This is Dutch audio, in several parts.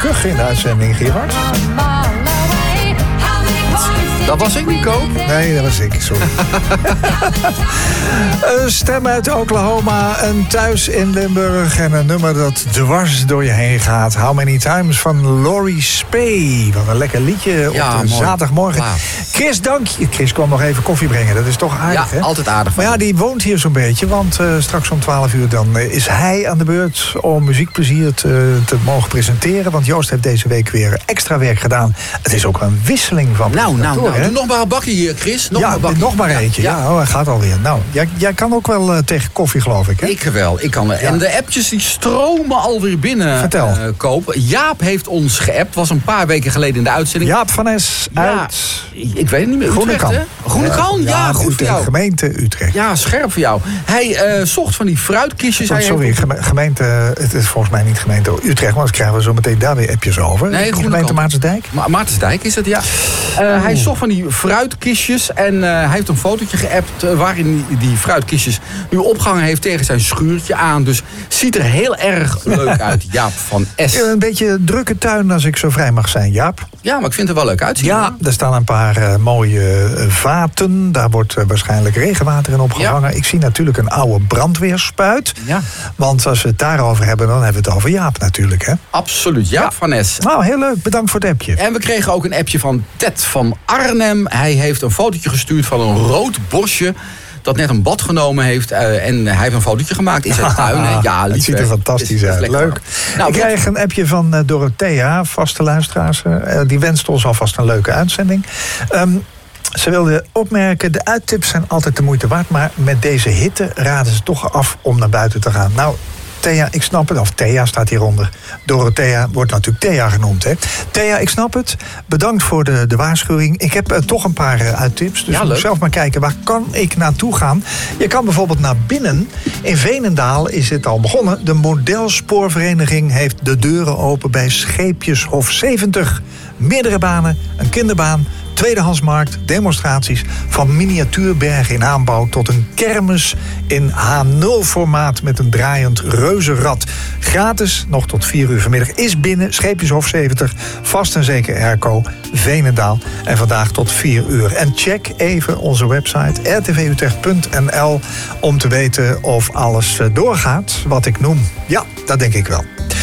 Kuch in de uitzending, Gerard. Dat was ik niet, Koop. Nee, dat was ik, sorry. Een stem uit Oklahoma, een thuis in Limburg... en een nummer dat dwars door je heen gaat. How Many Times van Laurie Spey. Wat een lekker liedje op de zaterdagmorgen. Wow. Chris, dank je. Chris kwam nog even koffie brengen, dat is toch aardig, hè? Ja, altijd aardig. Maar ja, die woont hier zo'n beetje, want straks om 12 uur... dan is hij aan de beurt om muziekplezier te mogen presenteren. Want Joost heeft deze week weer extra werk gedaan. Het is ook een wisseling van... Nou, doe nog maar een bakje hier, Chris. Nog maar eentje. Ja, hij gaat alweer. Nou, jij kan ook wel tegen koffie, geloof ik, hè? Ik wel, ik kan wel. Ja. En de appjes die stromen alweer binnen. Vertel. Koop. Jaap heeft ons geappt, was een paar weken geleden in de uitzending. Jaap van S uit... Ik weet het niet meer. Groenekan. Groenekan, ja, goed voor jou. Gemeente Utrecht. Ja, scherp voor jou. Hij zocht van die fruitkistjes. Gemeente, het is volgens mij niet gemeente Utrecht, want dan krijgen we zo meteen daar weer appjes over. Nee, gemeente Maartensdijk? Maartensdijk is het, ja. Hij zocht van die fruitkistjes en hij heeft een fotootje geappt waarin die fruitkistjes nu opgehangen heeft tegen zijn schuurtje aan. Dus ziet er heel erg leuk uit, Jaap van S. Een beetje drukke tuin als ik zo vrij mag zijn, Jaap. Ja, maar ik vind het er wel leuk uitzien. Ja, er staan een paar mooie vaten. Daar wordt waarschijnlijk regenwater in opgehangen. Ja. Ik zie natuurlijk een oude brandweerspuit. Ja. Want als we het daarover hebben, dan hebben we het over Jaap natuurlijk, hè? Absoluut, Jaap van S. Nou, heel leuk. Bedankt voor het appje. En we kregen ook een appje van Ted van Arnhem. Hij heeft een fotootje gestuurd van een rood bosje dat net een bad genomen heeft. En hij heeft een fotootje gemaakt in zijn tuin. Ja, het ziet er fantastisch uit. Leuk. Nou, ik krijg een appje van Dorothea, vaste luisteraars. Die wenst ons alvast een leuke uitzending. Ze wilde opmerken, de uittips zijn altijd de moeite waard, maar met deze hitte raden ze toch af om naar buiten te gaan. Nou, Thea, ik snap het. Of Thea staat hieronder. Dorothea wordt natuurlijk Thea genoemd, hè? Thea, ik snap het. Bedankt voor de waarschuwing. Ik heb toch een paar uittips. Dus moet zelf maar kijken, waar kan ik naartoe gaan? Je kan bijvoorbeeld naar binnen. In Veenendaal is het al begonnen. De Modelspoorvereniging heeft de deuren open bij Scheepjeshof 70. Meerdere banen, een kinderbaan, tweedehandsmarkt, demonstraties, van miniatuurbergen in aanbouw tot een kermis in H0-formaat met een draaiend reuzenrad. Gratis, nog tot 4 uur vanmiddag, is binnen Scheepjeshof 70, vast en zeker airco, Veenendaal. En vandaag tot 4 uur. En check even onze website rtvutrecht.nl om te weten of alles doorgaat wat ik noem. Ja, dat denk ik wel.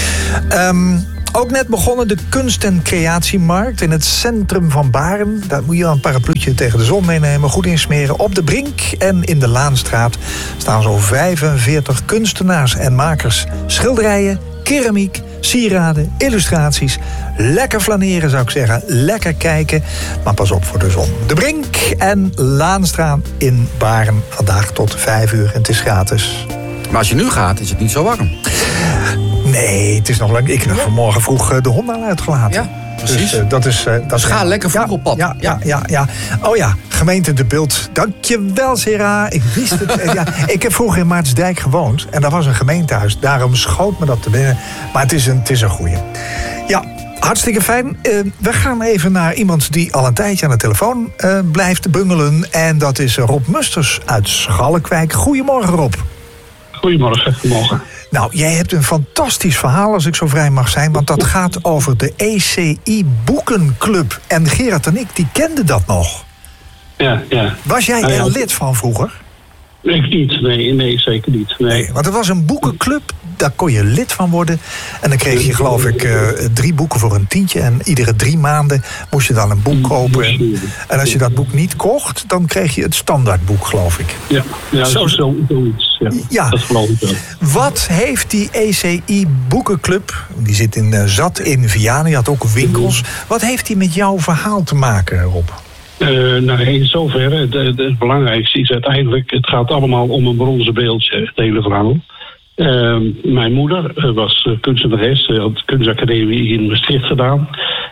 Ook net begonnen de kunst- en creatiemarkt in het centrum van Baren. Daar moet je een parapluutje tegen de zon meenemen, goed insmeren. Op de Brink en in de Laanstraat staan zo'n 45 kunstenaars en makers. Schilderijen, keramiek, sieraden, illustraties. Lekker flaneren zou ik zeggen, lekker kijken. Maar pas op voor de zon. De Brink en Laanstraat in Baren. Vandaag tot 5 uur en het is gratis. Maar als je nu gaat, is het niet zo warm. Nee, het is nog lang. Ik heb vanmorgen vroeg de hond al uitgelaten. Ja, precies. Dus, dus ga lekker vroeg op pad. Ja. Oh ja, gemeente De Bilt. Dankjewel, Sera. Ik wist het. Ik heb vroeger in Maartensdijk gewoond. En daar was een gemeentehuis. Daarom schoot me dat te binnen. Maar het is een goeie. Ja, hartstikke fijn. We gaan even naar iemand die al een tijdje aan de telefoon blijft bungelen. En dat is Rob Musters uit Schalkwijk. Goedemorgen, Rob. Goedemorgen. Nou, jij hebt een fantastisch verhaal, als ik zo vrij mag zijn. Want dat gaat over de ECI Boekenclub. En Gerard en ik, die kenden dat nog. Ja. Was jij er lid van vroeger? Ik niet, nee, zeker niet. Nee, want er was een boekenclub, daar kon je lid van worden. En dan kreeg je, geloof ik, 3 boeken voor een tientje. En iedere 3 maanden moest je dan een boek kopen. En als je dat boek niet kocht, dan kreeg je het standaardboek, geloof ik. Ja, zoiets. Ja, dat geloof ik wel. Wat heeft die ECI Boekenclub, die zit zat in Vianen, die had ook winkels. Wat heeft die met jouw verhaal te maken, Rob? In zoverre, het belangrijkste is uiteindelijk, het gaat allemaal om een bronzen beeldje, het hele verhaal. Mijn moeder was kunstenares, had de kunstacademie in Maastricht gedaan.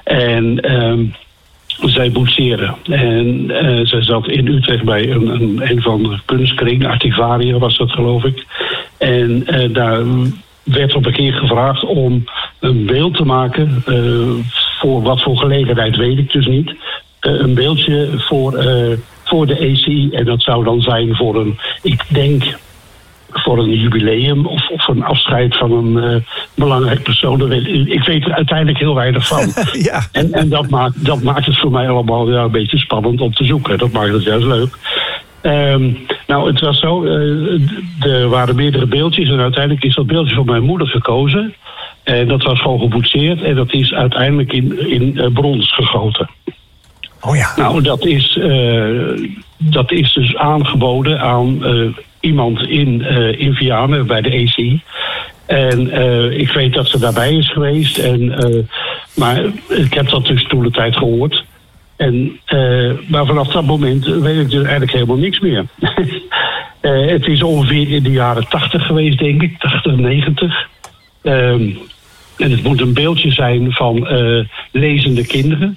En zij boetseerde. En zij zat in Utrecht bij een van de kunstkring, Archivaria was dat, geloof ik. En daar werd op een keer gevraagd om een beeld te maken. Voor wat voor gelegenheid weet ik dus niet. Een beeldje voor de ECI. En dat zou dan zijn voor ik denk voor een jubileum of een afscheid van een belangrijk persoon. Ik weet er uiteindelijk heel weinig van. Ja. En dat maakt het voor mij allemaal een beetje spannend om te zoeken. Dat maakt het juist leuk. Nou, het was zo. Er waren meerdere beeldjes en uiteindelijk is dat beeldje van mijn moeder gekozen. En dat was gewoon geboetseerd en dat is uiteindelijk in brons gegoten. Oh ja. Nou, dat is dus aangeboden aan iemand in Vianen bij de ECI. En ik weet dat ze daarbij is geweest. Maar ik heb dat dus toen de tijd gehoord. Maar vanaf dat moment weet ik dus eigenlijk helemaal niks meer. Het is ongeveer in de jaren 80 geweest, denk ik. 80, 90. En het moet een beeldje zijn van lezende kinderen.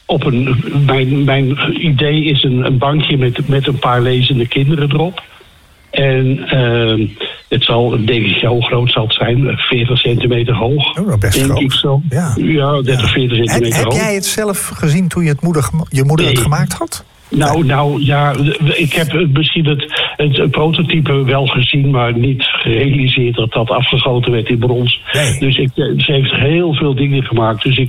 Mijn idee is een bankje met een paar lezende kinderen erop. En het zal, denk ik, hoe groot zal het zijn? 40 centimeter hoog. Oh, best denk groot. ik zo. Ja, 30, 40 centimeter hoog. Heb jij het zelf gezien toen je moeder het gemaakt had? Nou ja, ik heb misschien het prototype wel gezien, maar niet gerealiseerd dat afgegoten werd in brons. Nee. Dus ze heeft heel veel dingen gemaakt. Dus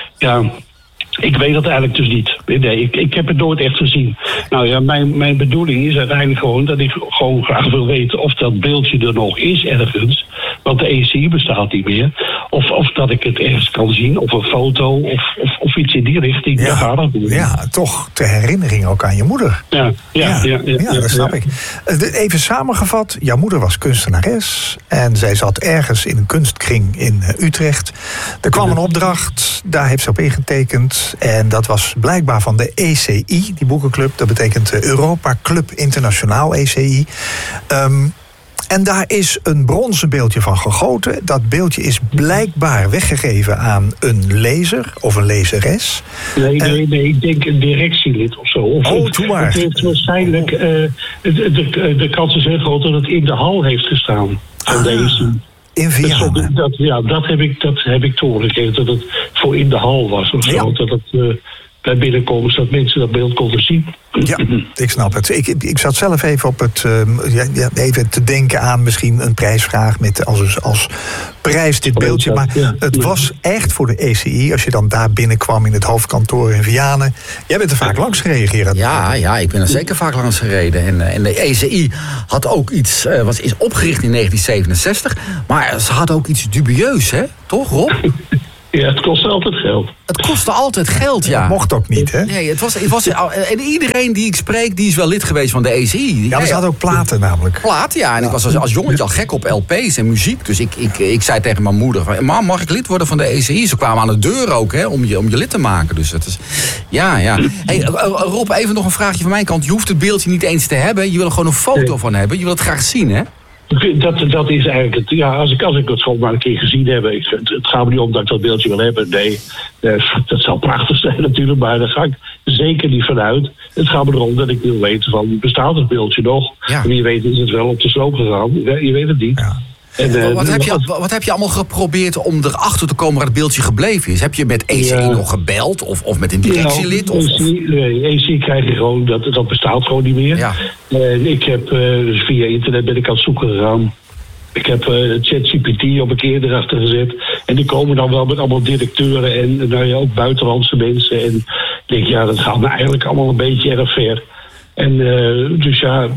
ik weet dat eigenlijk dus niet. Nee, ik heb het nooit echt gezien. Nou ja, mijn bedoeling is uiteindelijk gewoon dat ik gewoon graag wil weten of dat beeldje er nog is ergens. Want de ECI bestaat niet meer. Of dat ik het ergens kan zien, of een foto, of iets in die richting. Ja, daar gaat het om. Ja, toch ter herinnering ook aan je moeder. Ja, dat snap ik. Even samengevat, jouw moeder was kunstenares en zij zat ergens in een kunstkring in Utrecht. Er kwam een opdracht, daar heeft ze op ingetekend en dat was blijkbaar van de ECI, die boekenclub. Dat betekent Europa Club Internationaal ECI. En daar is een bronzen beeldje van gegoten. Dat beeldje is blijkbaar weggegeven aan een lezer of een lezeres. Nee, ik denk een directielid of zo. Doe maar. Het heeft waarschijnlijk, de kans is heel groot dat het in de hal heeft gestaan. Van deze. In Vianen. Dat heb ik toegegeven, dat het voor in de hal was of zo. Ja. Dat het bij binnenkomst dat mensen dat beeld konden zien. Ja, ik snap het. Ik zat zelf even op even te denken aan misschien een prijsvraag met als prijs dit beeldje. Maar het was echt voor de ECI, als je dan daar binnenkwam in het hoofdkantoor in Vianen. Jij bent er vaak langs gereden, Gerard. Ja, ik ben er zeker vaak langs gereden. En de ECI had ook iets, is opgericht in 1967. Maar ze had ook iets dubieus, hè? Toch, Rob? Ja, het kostte altijd geld. Het kostte altijd geld, ja. Dat mocht ook niet, hè? Nee, het was en iedereen die ik spreek, die is wel lid geweest van de ECI. Ja, maar ze hadden ook platen namelijk. Platen, ja. En ik was als jongetje al gek op LP's en muziek. Dus ik zei tegen mijn moeder, mam, mag ik lid worden van de ECI? Ze kwamen aan de deur ook, hè, om je lid te maken. Dus het is, ja. Hey, Rob, even nog een vraagje van mijn kant. Je hoeft het beeldje niet eens te hebben. Je wil er gewoon een foto van hebben. Je wil het graag zien, hè? Dat is eigenlijk het. Ja, als ik het gewoon maar een keer gezien heb. Het gaat me niet om dat ik dat beeldje wil hebben. Nee, dat zal prachtig zijn natuurlijk. Maar daar ga ik zeker niet vanuit. Het gaat me erom dat ik wil weten van, bestaat het beeldje nog? Ja. Wie weet is het wel op de sloop gegaan. Je weet het niet. Ja. En, wat heb je allemaal geprobeerd om erachter te komen waar het beeldje gebleven is? Heb je met ECI nog gebeld? Of met een directielid? ECI krijg je gewoon, dat bestaat gewoon niet meer. Ja. En ik heb, dus via internet ben ik aan het zoeken gegaan. Ik heb ChatGPT op een keer erachter gezet. En die komen dan wel met allemaal directeuren en ook buitenlandse mensen. En ik denk, dat gaat me eigenlijk allemaal een beetje erg ver. En dus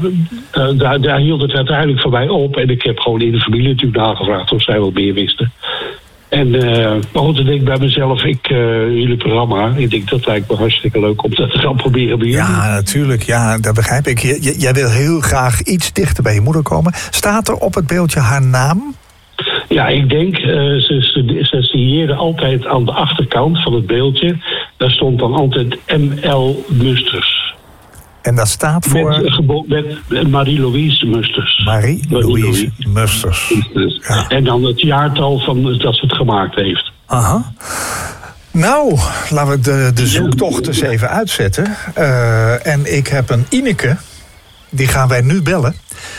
daar hield het uiteindelijk voor mij op. En ik heb gewoon in de familie natuurlijk nagevraagd of zij wel meer wisten. En maar goed, ik denk bij mezelf, jullie programma, ik denk dat lijkt me hartstikke leuk om dat te gaan proberen bij jullie. Ja, natuurlijk, ja, dat begrijp ik. Jij wil heel graag iets dichter bij je moeder komen. Staat er op het beeldje haar naam? Ja, ik denk, ze signeerden altijd aan de achterkant van het beeldje. Daar stond dan altijd M.L. Musters. En dat staat voor? Met Marie-Louise Musters. Marie-Louise Musters. Ja. En dan het jaartal van dat ze het gemaakt heeft. Aha. Nou, laten we de zoektocht eens even uitzetten. En ik heb een Ineke. Die gaan wij nu bellen.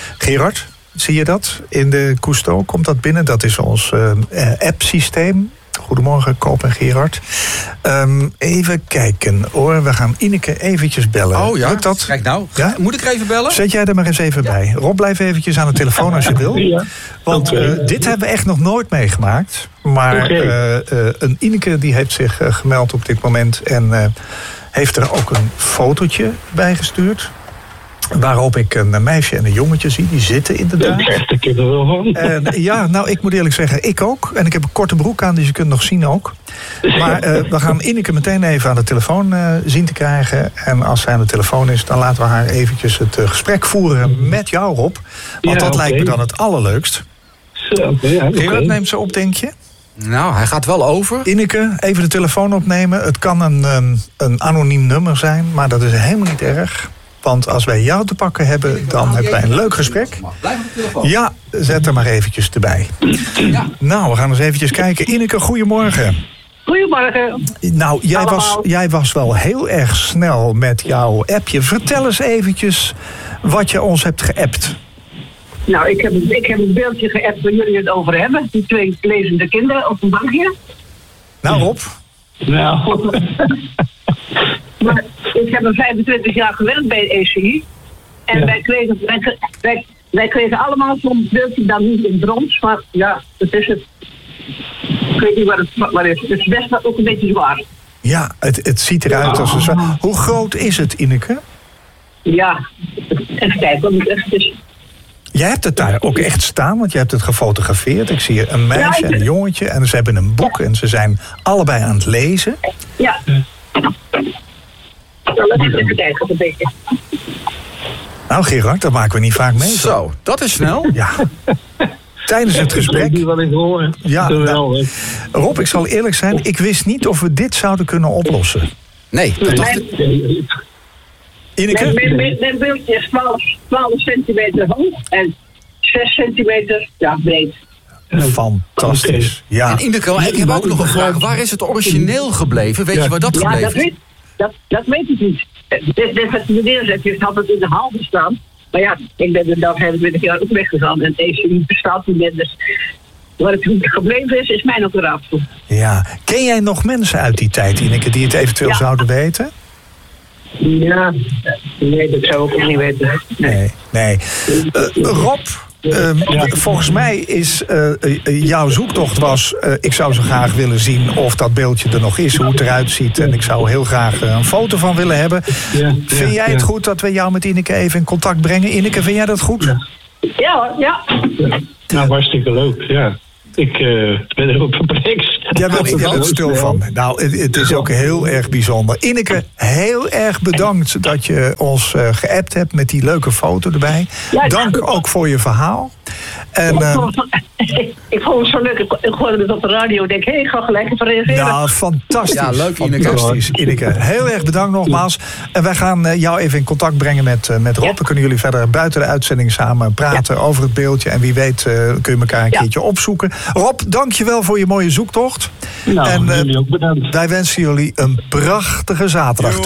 Gerard, zie je dat? In de Cousteau komt dat binnen. Dat is ons app-systeem. Goedemorgen, Koop en Gerard. Even kijken hoor, we gaan Ineke eventjes bellen. Oh ja, lukt dat? Kijk nou, Ja? moet ik er even bellen? Zet jij er maar eens even bij. Rob, blijf eventjes aan de telefoon als je wil. Ja. Want dit hebben we echt nog nooit meegemaakt. Maar een Ineke die heeft zich gemeld op dit moment en heeft er ook een fotootje bij gestuurd. Waarop ik een meisje en een jongetje zie. Die zitten inderdaad. Daar krijg de kinderen wel van. En, ja, nou, ik moet eerlijk zeggen, ik ook. En ik heb een korte broek aan, dus je kunt nog zien ook. Maar we gaan Ineke meteen even aan de telefoon zien te krijgen. En als zij aan de telefoon is, dan laten we haar eventjes het gesprek voeren met jou, Rob. Want dat lijkt me dan het allerleukst. Gerard, neemt ze op, denk je? Nou, hij gaat wel over. Ineke, even de telefoon opnemen. Het kan een anoniem nummer zijn, maar dat is helemaal niet erg. Want als wij jou te pakken hebben, dan hebben wij een leuk gesprek. Blijf op de telefoon. Ja, zet er maar eventjes erbij. Ja. Nou, we gaan eens eventjes kijken. Ineke, goedemorgen. Goedemorgen. Nou, jij was wel heel erg snel met jouw appje. Vertel eens eventjes wat je ons hebt geappt. Nou, ik heb een beeldje geappt waar jullie het over hebben. Die 2 lezende kinderen op een bankje. Nou, Rob. Nou, Maar ik heb 25 jaar gewerkt bij de ECI. En wij kregen allemaal zo'n beeldje, dan niet in brons. Maar ja, dat is het. Ik weet niet wat het is. Het is best wel ook een beetje zwaar. Ja, het ziet eruit als een zwaar. Hoe groot is het, Ineke? Ja, even kijken wat het echt is. Jij hebt het daar ook echt staan, want je hebt het gefotografeerd. Ik zie een meisje en een jongetje en ze hebben een boek en ze zijn allebei aan het lezen. Ja. Laat ik even kijken, een beetje. Nou, Gerard, dat maken we niet vaak mee. Zo, dat is snel. Ja. Tijdens het gesprek. die wat ik hoor. Ja, Geweldig. Rob, ik zal eerlijk zijn, ik wist niet of we dit zouden kunnen oplossen. Nee, dat dacht ik. Ineke? Mijn beeldje is 12 centimeter hoog en 6 centimeter breed. Fantastisch. Ja. En Ineke, ik heb ook nog een vraag. Waar is het origineel gebleven? Weet je waar dat Ja, gebleven is? dat weet ik niet. Dit wat meneer zegt, je had het in de hal gestaan. Maar ja, ik ben er dan 25 jaar ook weggegaan en deze bestaat niet meer. Dus waar het gebleven is mij nog een raadsel. Ja. Ken jij nog mensen uit die tijd, Ineke, die het eventueel zouden weten? Ja, nee, dat zou ik ook niet weten. Nee. Rob, volgens mij is jouw zoektocht was... ik zou zo graag willen zien of dat beeldje er nog is, hoe het eruit ziet. En ik zou heel graag een foto van willen hebben. Vind jij het goed dat we jou met Ineke even in contact brengen? Ineke, vind jij dat goed? Ja hoor, ja. Nou, hartstikke leuk, ja. Ik ben er ook perplex. Jij bent er stil van. Nou, het is ook heel erg bijzonder. Ineke, heel erg bedankt dat je ons geappt hebt met die leuke foto erbij. Ja, dank ook voor je verhaal. En, ik vond het zo leuk. Ik hoorde het op de radio. Ik denk, ik ga gelijk even reageren. Nou, fantastisch. Ja, leuk, Ineke. Fantastisch, Ineke. Heel erg bedankt nogmaals. En wij gaan jou even in contact brengen met Rob. Dan kunnen jullie verder buiten de uitzending samen praten over het beeldje. En wie weet kun je elkaar een keertje opzoeken. Rob, dank je wel voor je mooie zoektocht. Nou, en jullie ook bedankt. wij wensen jullie een prachtige zaterdag toe.